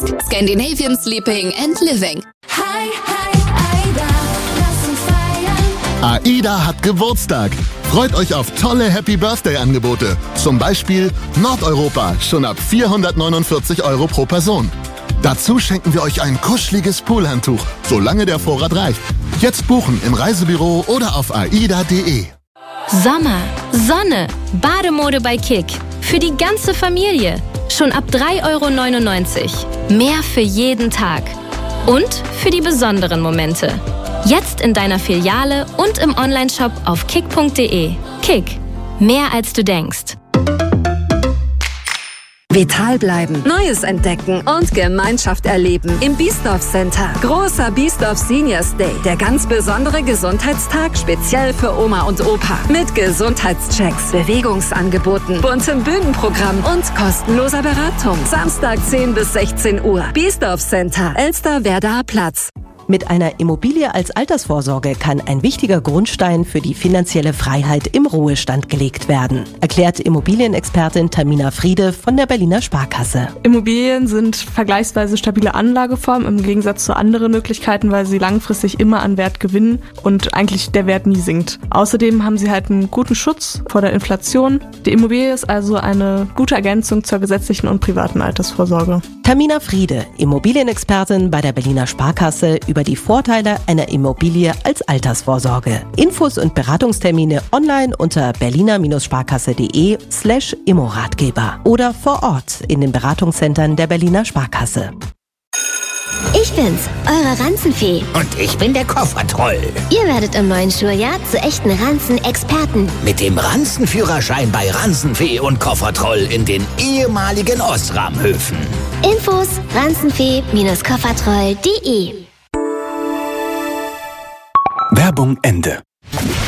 Scandinavian Sleeping and Living. Hi, AIDA, lass uns feiern. AIDA hat Geburtstag. Freut euch auf tolle Happy-Birthday-Angebote. Zum Beispiel Nordeuropa, schon ab 449 € pro Person. Dazu schenken wir euch ein kuscheliges Poolhandtuch, solange der Vorrat reicht. Jetzt buchen im Reisebüro oder auf aida.de. Sommer, Sonne, Bademode bei Kick. Für die ganze Familie. Schon ab 3,99 €. Mehr für jeden Tag. Und für die besonderen Momente. Jetzt in deiner Filiale und im Onlineshop auf kick.de. Kick. Mehr als du denkst. Vital bleiben, Neues entdecken und Gemeinschaft erleben. Im Biesdorf Center. Großer Biesdorf Seniors Day. Der ganz besondere Gesundheitstag speziell für Oma und Opa. Mit Gesundheitschecks, Bewegungsangeboten, buntem Bühnenprogramm und kostenloser Beratung. Samstag 10 bis 16 Uhr. Biesdorf Center, Elsterwerdaer Platz. Mit einer Immobilie als Altersvorsorge kann ein wichtiger Grundstein für die finanzielle Freiheit im Ruhestand gelegt werden, erklärt Immobilienexpertin Tamina Friede von der Berliner Sparkasse. Immobilien sind vergleichsweise stabile Anlageformen im Gegensatz zu anderen Möglichkeiten, weil sie langfristig immer an Wert gewinnen und eigentlich der Wert nie sinkt. Außerdem haben sie halt einen guten Schutz vor der Inflation. Die Immobilie ist also eine gute Ergänzung zur gesetzlichen und privaten Altersvorsorge. Tamina Friede, Immobilienexpertin bei der Berliner Sparkasse, über die Vorteile einer Immobilie als Altersvorsorge. Infos und Beratungstermine online unter berliner-sparkasse.de/Immoratgeber oder vor Ort in den Beratungszentren der Berliner Sparkasse. Ich bin's, eure Ranzenfee. Und ich bin der Koffertroll. Ihr werdet im neuen Schuljahr zu echten Ranzen-Experten. Mit dem Ranzenführerschein bei Ranzenfee und Koffertroll in den ehemaligen Osram-Höfen. Infos ranzenfee-koffertroll.de. Werbung Ende.